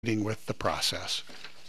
with the process.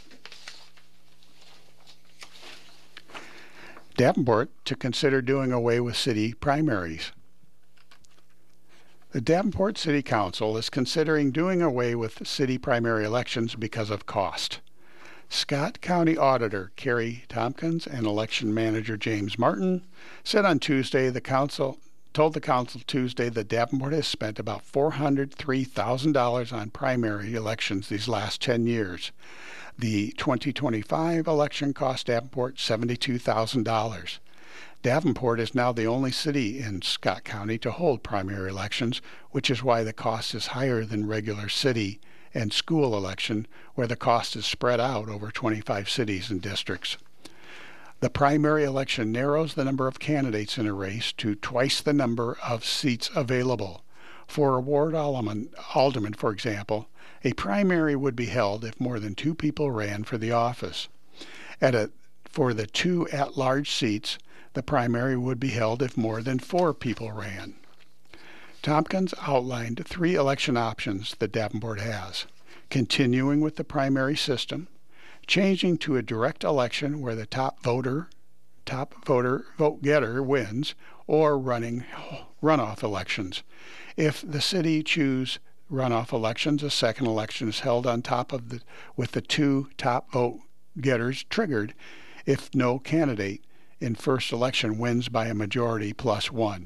Davenport to consider doing away with city primaries. The Davenport City Council is considering doing away with city primary elections because of cost. Scott County Auditor Carrie Tompkins and Election Manager James Martin said on Tuesday told the council Tuesday that Davenport has spent about $403,000 on primary elections these last 10 years. The 2025 election cost Davenport $72,000. Davenport is now the only city in Scott County to hold primary elections, which is why the cost is higher than regular city and school election, where the cost is spread out over 25 cities and districts. The primary election narrows the number of candidates in a race to twice the number of seats available. For a ward alderman, for example, a primary would be held if more than 2 people ran for the office. For the 2 at-large seats, the primary would be held if more than 4 people ran. Tompkins outlined 3 election options that Davenport has: continuing with the primary system, changing to a direct election where the top vote getter wins, or running runoff elections. If the city choose runoff elections, a second election is held on top of with the 2 top vote getters triggered if no candidate in first election wins by a majority plus 1.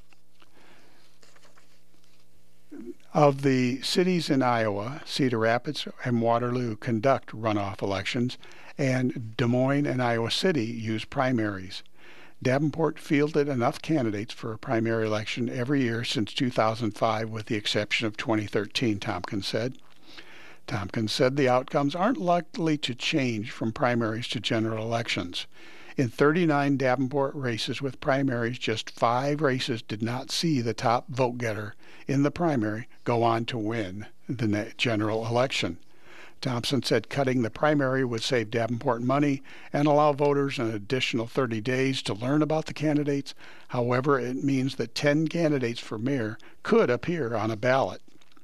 Of the cities in Iowa, Cedar Rapids and Waterloo conduct runoff elections, and Des Moines and Iowa City use primaries. Davenport fielded enough candidates for a primary election every year since 2005, with the exception of 2013, Tompkins said. Tompkins said the outcomes aren't likely to change from primaries to general elections. In 39 Davenport races with primaries, just 5 races did not see the top vote getter in the primary go on to win the general election. Thompson said cutting the primary would save Davenport money and allow voters an additional 30 days to learn about the candidates. However, it means that 10 candidates for mayor could appear on a ballot.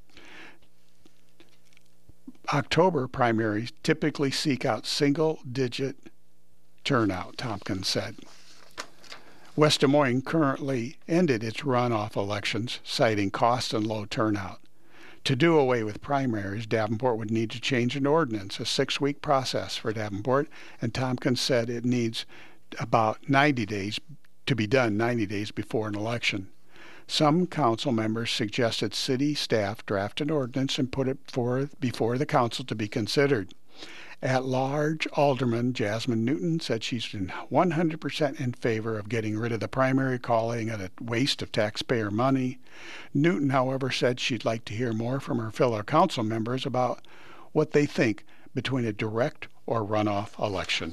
October primaries typically seek out single-digit turnout, Tompkins said. West Des Moines currently ended its runoff elections, citing cost and low turnout. To do away with primaries, Davenport would need to change an ordinance, a 6-week process for Davenport, and Tompkins said it needs about 90 days to be done 90 days before an election. Some council members suggested city staff draft an ordinance and put it before the council to be considered. At-large Alderman Jasmine Newton said she's 100% in favor of getting rid of the primary, calling it a waste of taxpayer money. Newton, however, said she'd like to hear more from her fellow council members about what they think between a direct or runoff election.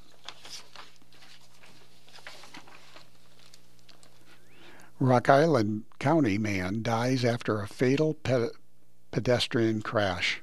Rock Island County man dies after a fatal pedestrian crash.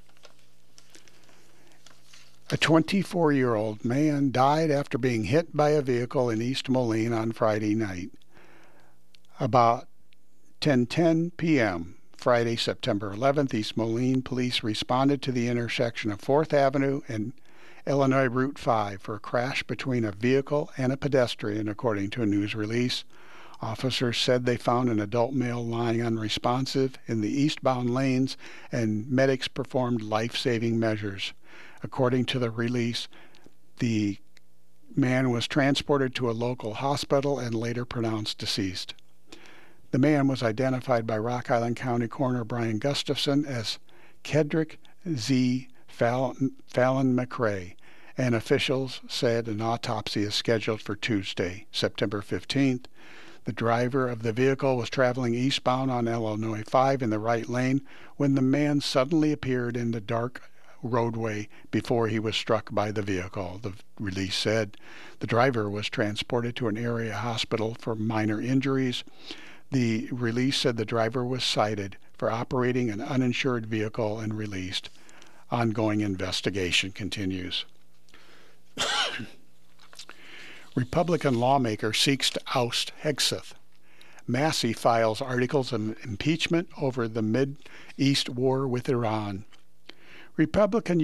A 24-year-old man died after being hit by a vehicle in East Moline on Friday night. About 10:10 p.m. Friday, September 11th, East Moline police responded to the intersection of 4th Avenue and Illinois Route 5 for a crash between a vehicle and a pedestrian, according to a news release. Officers said they found an adult male lying unresponsive in the eastbound lanes, and medics performed life-saving measures. According to the release, the man was transported to a local hospital and later pronounced deceased. The man was identified by Rock Island County Coroner Brian Gustafson as Kedrick Z. Fallon McRae, and officials said an autopsy is scheduled for Tuesday, September 15th. The driver of the vehicle was traveling eastbound on Illinois 5 in the right lane when the man suddenly appeared in the dark roadway before he was struck by the vehicle, the release said. The driver was transported to an area hospital for minor injuries. The release said the driver was cited for operating an uninsured vehicle and released. Ongoing investigation continues. Republican lawmaker seeks to oust Hegseth. Massey files articles of impeachment over the Mid-East war with Iran. Republican